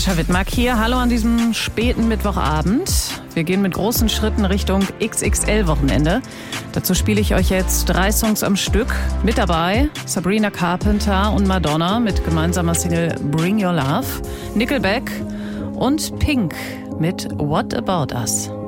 Sascha Wittmark hier. Hallo an diesem späten Mittwochabend. Wir gehen mit großen Schritten Richtung XXL-Wochenende. Dazu spiele ich euch jetzt 3 Songs am Stück. Mit dabei Sabrina Carpenter und Madonna mit gemeinsamer Single Bring Your Love, Nickelback und Pink mit What About Us.